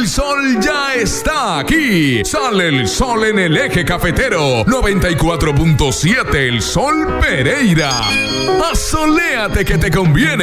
El sol ya está aquí. Sale el sol en el eje cafetero. 94.7 El Sol Pereira. Asoléate que te conviene.